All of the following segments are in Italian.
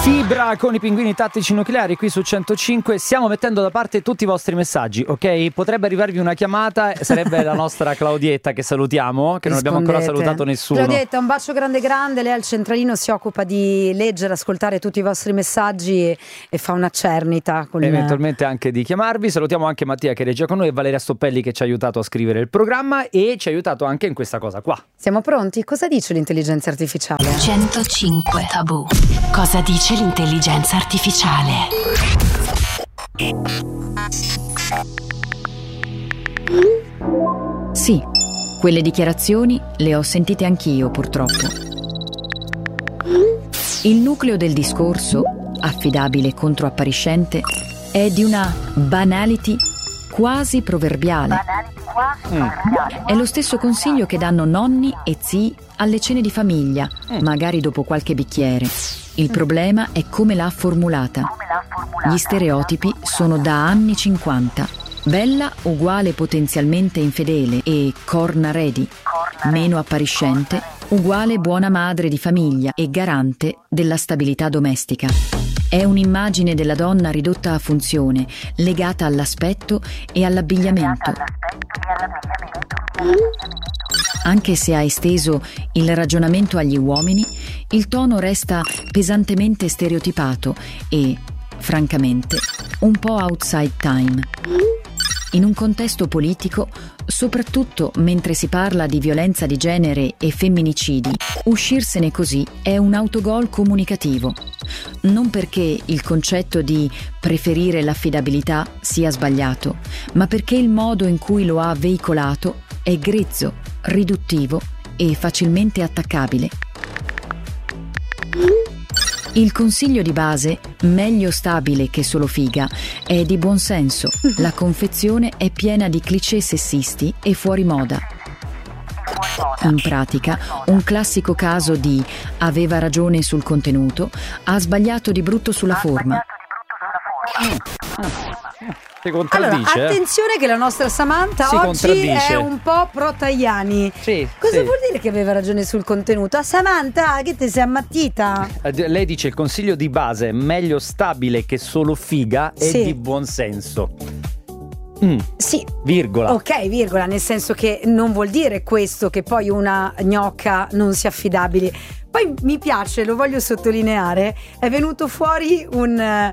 Fibra con i pinguini tattici nucleari qui su 105. Stiamo mettendo da parte tutti i vostri messaggi, ok? Potrebbe arrivarvi una chiamata, sarebbe la nostra Claudietta che salutiamo, che non abbiamo ancora salutato nessuno. Claudietta, un bacio grande grande, lei al centralino si occupa di leggere, ascoltare tutti i vostri messaggi e fa una cernita con eventualmente anche di chiamarvi. Salutiamo anche Mattia che regge con noi e Valeria Stoppelli che ci ha aiutato a scrivere il programma e ci ha aiutato anche in questa cosa qua. Siamo pronti? Cosa dice l'intelligenza artificiale? 105 Tabù. Cosa dice l'intelligenza artificiale? Sì, quelle dichiarazioni le ho sentite anch'io, purtroppo. Il nucleo del discorso, affidabile contro appariscente, è di una banality quasi proverbiale. È lo stesso consiglio che danno nonni e zii alle cene di famiglia, magari dopo qualche bicchiere. Il problema è come l'ha formulata. Gli stereotipi sono da anni 50. Bella uguale potenzialmente infedele e corna ready, meno appariscente uguale buona madre di famiglia e garante della stabilità domestica. È un'immagine della donna ridotta a funzione, legata all'aspetto e all'abbigliamento. Anche se ha esteso il ragionamento agli uomini, il tono resta pesantemente stereotipato e, francamente, un po' outside time. In un contesto politico, soprattutto mentre si parla di violenza di genere e femminicidi, uscirsene così è un autogol comunicativo. Non perché il concetto di preferire l'affidabilità sia sbagliato, ma perché il modo in cui lo ha veicolato è grezzo, riduttivo e facilmente attaccabile. Il consiglio di base, meglio stabile che solo figa, è di buon senso. La confezione è piena di cliché sessisti e fuori moda. In pratica, un classico caso di aveva ragione sul contenuto, ha sbagliato di brutto sulla forma. Allora, attenzione che la nostra Samantha oggi è un po' pro Tajani. Cosa vuol dire che aveva ragione sul contenuto? Samantha, che te sei ammattita? Lei dice il consiglio di base meglio stabile che solo figa e di buon senso. Sì, virgola. Ok, virgola, nel senso che non vuol dire questo che poi una gnocca non sia affidabile. Poi mi piace, lo voglio sottolineare, è venuto fuori un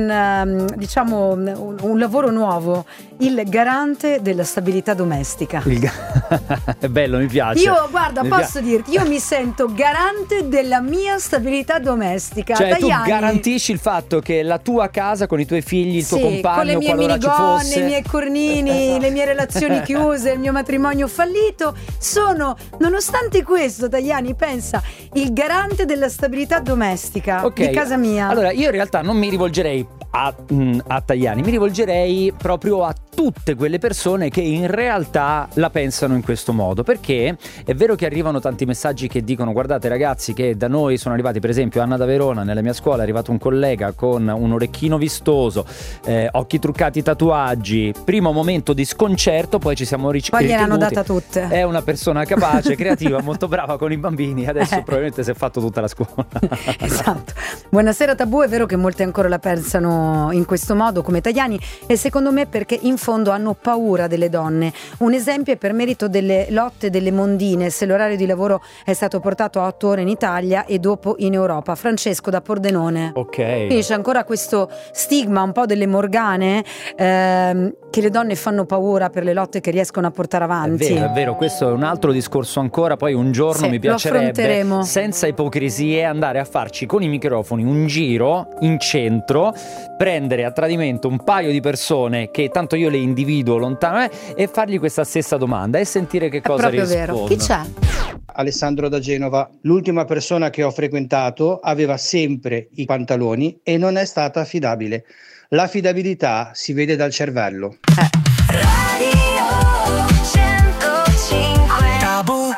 lavoro nuovo, il garante della stabilità domestica. È bello, mi piace. Io, guarda, posso dirti, io mi sento garante della mia stabilità domestica. Cioè Tajani, tu garantisci il fatto che la tua casa con i tuoi figli, il tuo compagno, con le mie minigonne, i miei cornini, le mie relazioni chiuse, il mio matrimonio fallito, sono, nonostante questo, Tajani, pensa, il garante della stabilità domestica di casa mia. Allora, io in realtà non mi rivolgerei a Tajani, mi rivolgerei proprio a tutte quelle persone che in realtà la pensano in questo modo, perché è vero che arrivano tanti messaggi che dicono: guardate ragazzi, che da noi sono arrivati, per esempio Anna da Verona, nella mia scuola è arrivato un collega con un orecchino vistoso, occhi truccati, tatuaggi, primo momento di sconcerto, poi ci siamo poi gliel'hanno data tutte. È una persona capace, creativa, molto brava con i bambini, adesso probabilmente si è fatto tutta la scuola. Esatto. Buonasera Tabù, è vero che molti ancora la pensano in questo modo come Tajani, e secondo me perché in fondo hanno paura delle donne. Un esempio è per merito delle lotte delle mondine, se l'orario di lavoro è stato portato a 8 ore in Italia e dopo in Europa. Francesco da Pordenone. Ok. Quindi c'è ancora questo stigma un po' delle morgane, che le donne fanno paura per le lotte che riescono a portare avanti. È vero, questo è un altro discorso ancora. Poi un giorno mi piacerebbe, senza ipocrisie, andare a farci con i microfoni un giro in centro, prendere a tradimento un paio di persone che tanto io le individuo lontano e fargli questa stessa domanda e sentire che cosa rispondono. Chi c'è? Alessandro da Genova. L'ultima persona che ho frequentato aveva sempre i pantaloni e non è stata affidabile. L'affidabilità si vede dal cervello. Radio 105 Tabù.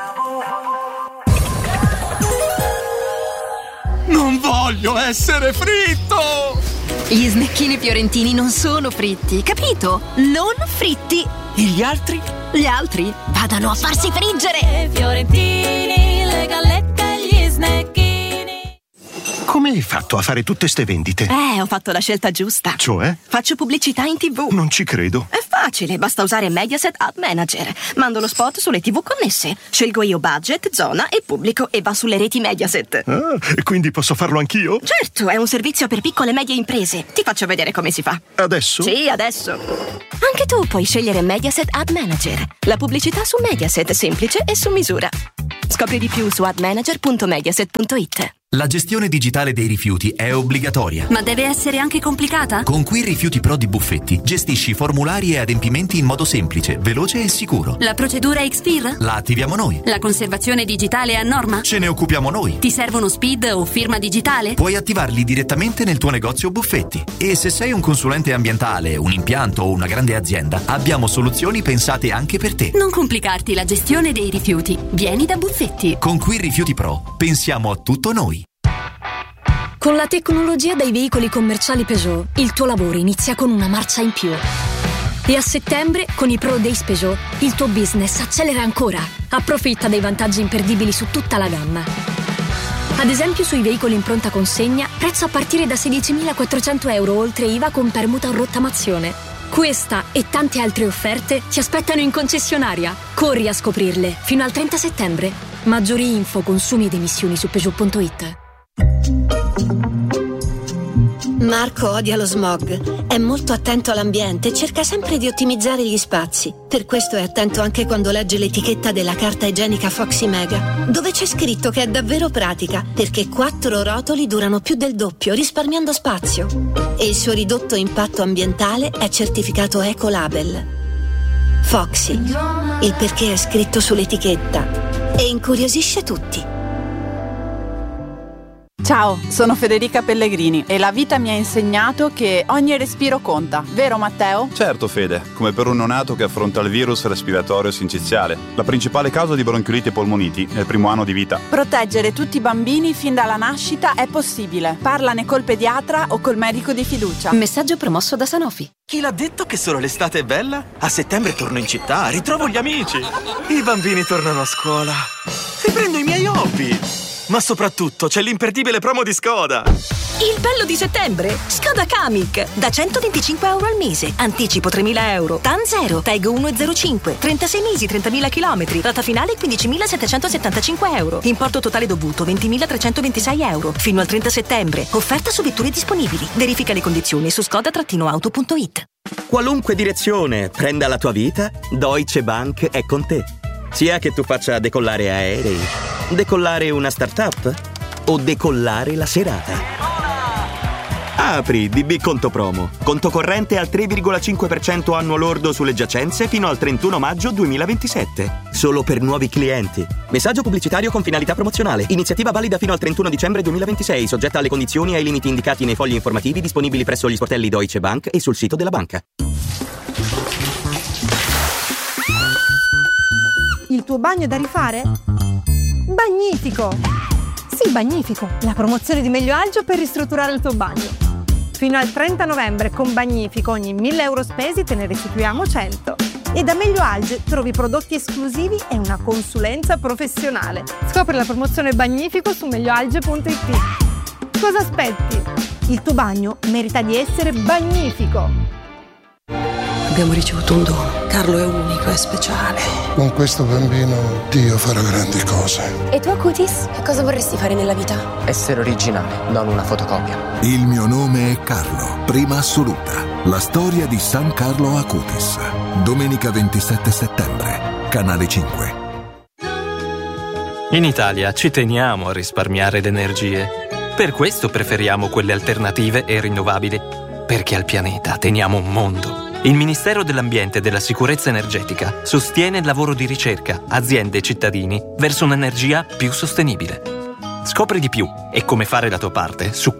Non voglio essere fritto! Gli snecchini fiorentini non sono fritti, capito? Non fritti. E gli altri? Gli altri vadano a farsi friggere. Fiorentini, le gallette e gli snecchini. Come hai fatto a fare tutte ste vendite? Ho fatto la scelta giusta. Cioè? Faccio pubblicità in TV. Non ci credo. È facile, basta usare Mediaset Ad Manager. Mando lo spot sulle TV connesse. Scelgo io budget, zona e pubblico e va sulle reti Mediaset. Ah, e quindi posso farlo anch'io? Certo, è un servizio per piccole e medie imprese. Ti faccio vedere come si fa. Adesso? Sì, adesso. Anche tu puoi scegliere Mediaset Ad Manager. La pubblicità su Mediaset, semplice e su misura. Scopri di più su admanager.mediaset.it. La gestione digitale dei rifiuti è obbligatoria. Ma deve essere anche complicata? Con Qui Rifiuti Pro di Buffetti gestisci formulari e adempimenti in modo semplice, veloce e sicuro. La procedura Xpeer? La attiviamo noi. La conservazione digitale è a norma? Ce ne occupiamo noi. Ti servono SPID o firma digitale? Puoi attivarli direttamente nel tuo negozio Buffetti. E se sei un consulente ambientale, un impianto o una grande azienda, abbiamo soluzioni pensate anche per te. Non complicarti la gestione dei rifiuti. Vieni da Buffetti. Con Qui Rifiuti Pro pensiamo a tutto noi. Con la tecnologia dei veicoli commerciali Peugeot, il tuo lavoro inizia con una marcia in più. E a settembre, con i Pro Days Peugeot, il tuo business accelera ancora. Approfitta dei vantaggi imperdibili su tutta la gamma. Ad esempio sui veicoli in pronta consegna, prezzo a partire da 16.400 euro oltre IVA con permuta o rottamazione. Questa e tante altre offerte ti aspettano in concessionaria. Corri a scoprirle fino al 30 settembre. Maggiori info, consumi ed emissioni su Peugeot.it. Marco odia lo smog, è molto attento all'ambiente e cerca sempre di ottimizzare gli spazi. Per questo è attento anche quando legge l'etichetta della carta igienica Foxy Mega, dove c'è scritto che è davvero pratica, perché 4 rotoli durano più del doppio, risparmiando spazio. E il suo ridotto impatto ambientale è certificato Ecolabel. Foxy, il perché è scritto sull'etichetta e incuriosisce tutti. Ciao, sono Federica Pellegrini e la vita mi ha insegnato che ogni respiro conta, vero Matteo? Certo Fede, come per un neonato che affronta il virus respiratorio sinciziale, la principale causa di bronchiolite e polmoniti nel primo anno di vita. Proteggere tutti i bambini fin dalla nascita è possibile. Parlane col pediatra o col medico di fiducia. Messaggio promosso da Sanofi. Chi l'ha detto che solo l'estate è bella? A settembre torno in città, ritrovo gli amici. I bambini tornano a scuola. Riprendo i miei hobby. Ma soprattutto c'è l'imperdibile promo di Skoda. Il bello di settembre? Skoda Kamiq. Da 125 euro al mese. Anticipo 3.000 euro. TAN 0. TAG 1,05. 36 mesi, 30.000 chilometri. Rata finale 15.775 euro. Importo totale dovuto 20.326 euro. Fino al 30 settembre. Offerta su vetture disponibili. Verifica le condizioni su skoda-auto.it. Qualunque direzione prenda la tua vita, Deutsche Bank è con te. Sia che tu faccia decollare aerei, decollare una startup o decollare la serata. Apri DB Conto Promo. Conto corrente al 3,5% annuo lordo sulle giacenze fino al 31 maggio 2027. Solo per nuovi clienti. Messaggio pubblicitario con finalità promozionale. Iniziativa valida fino al 31 dicembre 2026, soggetta alle condizioni e ai limiti indicati nei fogli informativi disponibili presso gli sportelli Deutsche Bank e sul sito della banca. Il tuo bagno è da rifare? Bagnifico! Sì, Bagnifico, la promozione di Meglio Agio per ristrutturare il tuo bagno. Fino al 30 novembre con Bagnifico ogni 1.000 euro spesi te ne restituiamo 100. E da Meglio Alge trovi prodotti esclusivi e una consulenza professionale. Scopri la promozione Bagnifico su meglioalge.it. Cosa aspetti? Il tuo bagno merita di essere Bagnifico. Abbiamo ricevuto un dono. Carlo è unico, è speciale. Con questo bambino Dio farà grandi cose. E tu, Acutis? Che cosa vorresti fare nella vita? Essere originale, non una fotocopia. Il mio nome è Carlo, prima assoluta. La storia di San Carlo Acutis. Domenica 27 settembre, Canale 5. In Italia ci teniamo a risparmiare le energie. Per questo preferiamo quelle alternative e rinnovabili. Perché al pianeta teniamo un mondo. Il Ministero dell'Ambiente e della Sicurezza Energetica sostiene il lavoro di ricerca, aziende e cittadini verso un'energia più sostenibile. Scopri di più e come fare la tua parte su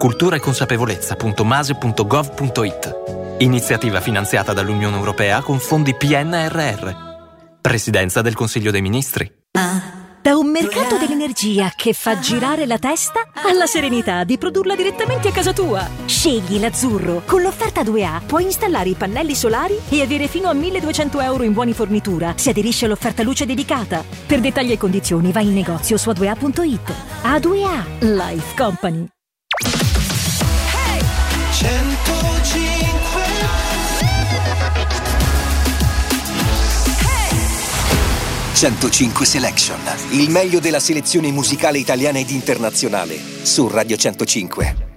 culturaeconsapevolezza.mase.gov.it. Iniziativa finanziata dall'Unione Europea con fondi PNRR. Presidenza del Consiglio dei Ministri. Da un mercato dell'energia che fa girare la testa alla serenità di produrla direttamente a casa tua. Scegli l'azzurro. Con l'offerta 2A puoi installare i pannelli solari e avere fino a 1.200 euro in buoni fornitura se aderisci all'offerta luce dedicata. Per dettagli e condizioni vai in negozio su a2a.it. A2A Life Company. 105 Selection, il meglio della selezione musicale italiana ed internazionale su Radio 105.